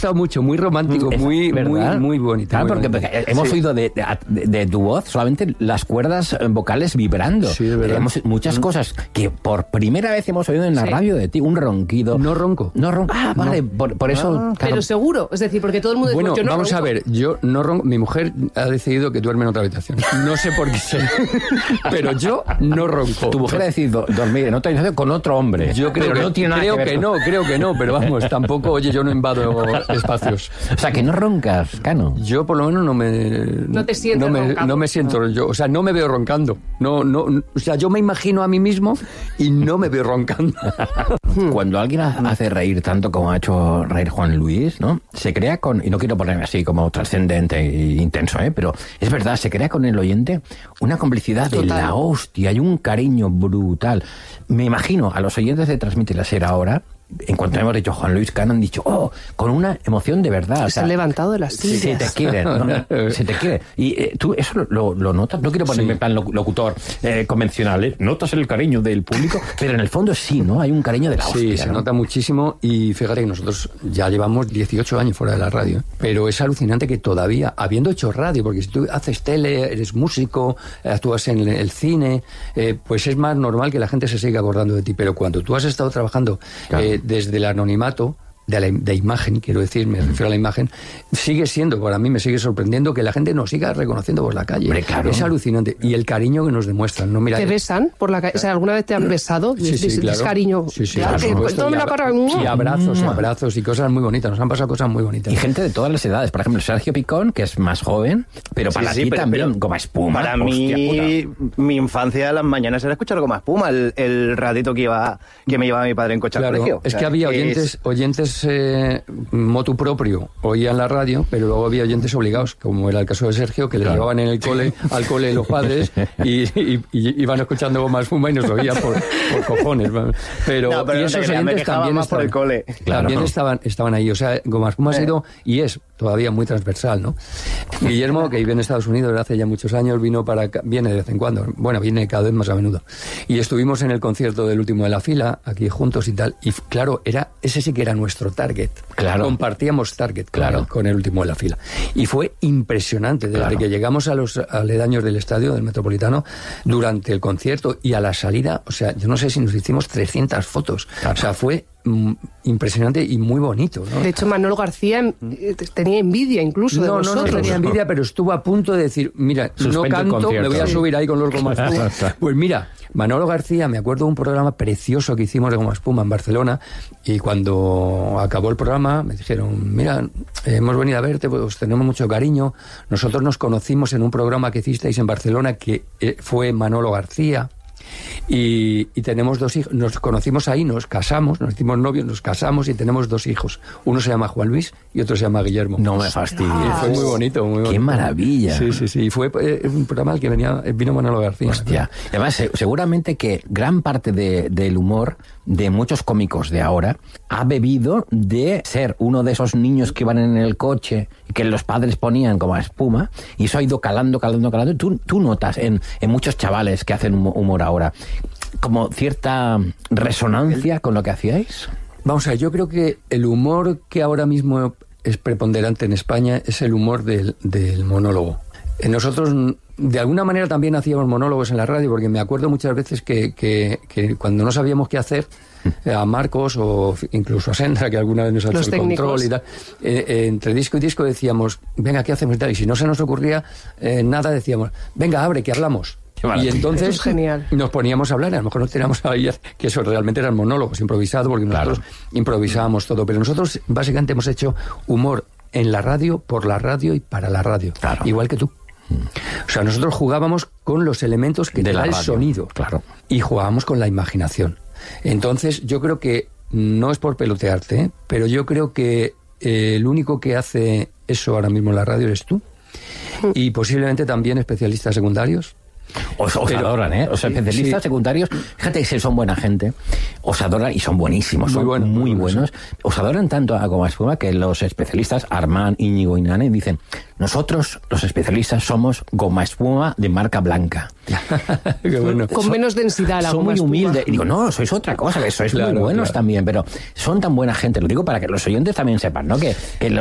gustado mucho, muy romántico, muy bonito. Claro, muy porque hemos oído de tu voz solamente las cuerdas vocales vibrando. Sí, de verdad. Muchas cosas que por primera vez hemos oído en la radio de ti, un ronquido. No ronco. Ah, vale, por eso... Claro. Pero seguro, es decir, porque todo el mundo Bueno, dice, yo no vamos ronco. a ver, yo no ronco. Mi mujer ha decidido que duerme en otra habitación. No sé por qué pero yo no ronco. Tu mujer ha decidido dormir en otra habitación con otro hombre. Yo creo pero no tiene nada que ver creo que no, pero vamos, tampoco, oye, yo no invado espacios. O sea, que no roncas, Cano. Yo por lo menos No te sientes roncando. No me siento, yo, o sea, no me veo roncando. No, o sea, yo me imagino a mí mismo y no me veo roncando. Cuando alguien hace reír tanto como ha hecho reír Juan Luis, ¿no? Se crea con, y no quiero ponerme así como trascendente e intenso, pero es verdad, se crea con el oyente una complicidad de la hostia y un cariño brutal. Me imagino a los oyentes de Transmite la Ser ahora, en cuanto hemos dicho Juan Luis Cano, han dicho, con una emoción de verdad. Se han levantado de las sillas. Se te quiere, ¿no? Se te quiere. Y tú eso lo notas. No quiero ponerme en plan locutor convencional, notas el cariño del público, pero en el fondo sí, ¿no? Hay un cariño de la hostia. Sí, se nota muchísimo y fíjate que nosotros ya llevamos 18 años fuera de la radio, pero es alucinante que todavía, habiendo hecho radio, porque si tú haces tele, eres músico, actúas en el cine, pues es más normal que la gente se siga acordando de ti, pero cuando tú has estado trabajando desde el anonimato, de imagen, quiero decir, me refiero a la imagen, sigue siendo, para mí me sigue sorprendiendo que la gente nos siga reconociendo por la calle. Hombre, claro. Es alucinante. Y el cariño que nos demuestran, ¿no? Mira, ¿te besan por la calle? O sea, ¿alguna vez te han besado? Sí, claro. Es cariño. Sí, Claro, supuesto. la cara. Y abrazos y cosas muy bonitas. Nos han pasado cosas muy bonitas. Y gente de todas las edades. Por ejemplo, Sergio Picón, que es más joven, pero para ti también, Goma Espuma. Para mí, mi infancia a las mañanas era escuchar Goma Espuma, el ratito que me llevaba mi padre en coche al colegio. Es que había oyentes motu propio, oían la radio, pero luego había oyentes obligados, como era el caso de Sergio, que le llevaban en el cole, al cole los padres y iban escuchando Goma Espuma y nos oían por cojones. Pero y esos oyentes también más por el cole. También estaban ahí. O sea, Goma Espuma ha sido y es todavía muy transversal, ¿no? Guillermo, que vive en Estados Unidos hace ya muchos años, viene de vez en cuando. Bueno, viene cada vez más a menudo. Y estuvimos en el concierto del Último de la Fila, aquí juntos y tal. Y claro, ese sí que era nuestro target. Claro. Compartíamos target con el Último de la Fila. Y fue impresionante. Desde que llegamos a los aledaños del estadio, del Metropolitano, durante el concierto y a la salida, o sea, yo no sé si nos hicimos 300 fotos. Claro. O sea, fue impresionante y muy bonito, ¿no? De hecho, Manolo García tenía envidia incluso de vosotros. No tenía envidia, pero estuvo a punto de decir, mira, no canto, me voy a subir ahí con los Goma Espuma. Pues mira, Manolo García, me acuerdo de un programa precioso que hicimos de Goma Espuma en Barcelona, y cuando acabó el programa me dijeron, mira, hemos venido a verte, pues tenemos mucho cariño. Nosotros nos conocimos en un programa que hicisteis en Barcelona que fue Manolo García. Y tenemos 2 hijos, nos conocimos ahí, nos casamos, nos hicimos novios, nos casamos y tenemos 2 hijos. Uno se llama Juan Luis y otro se llama Guillermo. No me fastidies. Y fue muy bonito, muy bonito. ¡Qué maravilla! Sí. Y fue un programa al que vino Manolo García. Hostia. Además, seguramente que gran parte del humor de muchos cómicos de ahora ha bebido de ser uno de esos niños que iban en el coche y que los padres ponían como espuma, y eso ha ido calando. Tú notas en muchos chavales que hacen humor ahora como cierta resonancia con lo que hacíais. Vamos a ver, yo creo que el humor que ahora mismo es preponderante en España es el humor del monólogo. Nosotros de alguna manera también hacíamos monólogos en la radio, porque me acuerdo muchas veces que cuando no sabíamos qué hacer, a Marcos o incluso a Sandra, que alguna vez nos ha hecho el control y tal, entre disco y disco decíamos, venga, ¿qué hacemos y tal? Y si no se nos ocurría nada, decíamos, venga, abre, que hablamos. Y entonces nos poníamos a hablar, a lo mejor nos teníamos a ir, que eso realmente eran monólogos improvisados, porque nosotros improvisábamos todo, pero nosotros básicamente hemos hecho humor en la radio, por la radio y para la radio, igual que tú. O sea, nosotros jugábamos con los elementos que te da el sonido, y jugábamos con la imaginación. Entonces yo creo que, no es por pelotearte, pero yo creo que el único que hace eso ahora mismo en la radio eres tú, y posiblemente también especialistas secundarios. Os adoran, ¿eh? Los especialistas secundarios, fíjate que son buena gente, os adoran y son buenísimos, son muy buenos. Os adoran tanto a Goma Espuma que los especialistas, Armán, Íñigo y Nane, dicen: nosotros, los especialistas, somos Goma Espuma de marca blanca. Qué bueno. Con menos densidad la Son goma muy espuma. humildes. Y digo, no, sois otra cosa, que sois muy buenos también, pero son tan buena gente. Lo digo para que los oyentes también sepan, ¿no? Que